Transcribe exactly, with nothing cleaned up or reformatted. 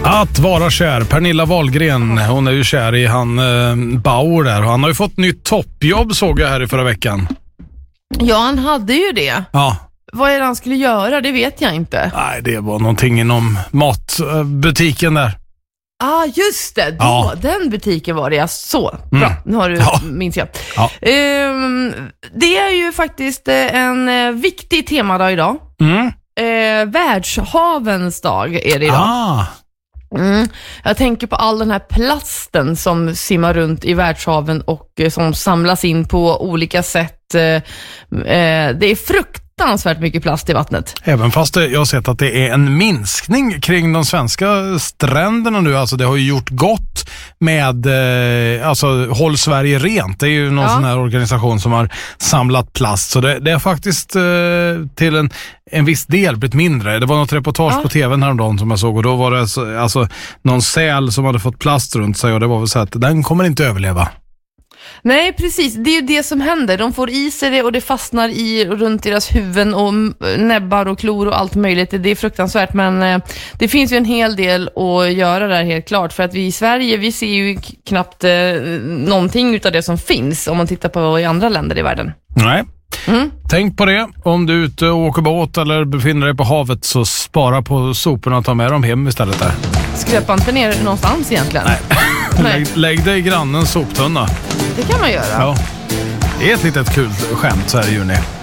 Att vara kär. Pernilla Wahlgren, hon är ju kär i han eh, Bauer där. Han har ju fått nytt toppjobb, såg jag här i förra veckan. Ja, han hade ju det. Ja. Vad är det han skulle göra? Det vet jag inte. Nej, det var någonting inom matbutiken där. Ah, just det. Då, Ja. Den butiken var det. Jag så. Bra, Mm. nu har du Ja. minns jag. Ja. Ehm, det är ju faktiskt eh, en eh, viktig temadag idag. Mm. Eh, världshavens dag är det idag. Ah. Mm. Jag tänker på all den här plasten som simmar runt i världshaven och eh, som samlas in på olika sätt. Eh, eh, det är fruktansvärt mycket plast i vattnet. Även fast det, jag har sett att det är en minskning kring de svenska stränderna nu. Alltså det har ju gjort gott med eh, alltså Håll Sverige rent. Det är ju någon Ja. sån här organisation som har samlat plast. Så det, det är faktiskt eh, till en, en viss del blivit mindre. Det var något reportage Ja. på tvn häromdagen som jag såg. Och då var det så, alltså, någon säl som hade fått plast runt sig. Och det var väl så att den kommer inte överleva. Nej, precis. Det är ju det som händer. De får i sig det och det fastnar i runt deras huvuden och näbbar och klor och allt möjligt. Det är fruktansvärt, men eh, det finns ju en hel del att göra där, helt klart. För att vi i Sverige, vi ser ju knappt eh, någonting utav det som finns om man tittar på i andra länder i världen. Nej. Mm. Tänk på det. Om du är ute och åker båt eller befinner dig på havet, så spara på soporna och ta med dem hem istället där. Skräpa inte ner någonstans egentligen. Nej. Nej. Lägg, lägg dig i grannens soptunna. Det kan man göra. Ja. Det är ett litet kul skämt så här i juni.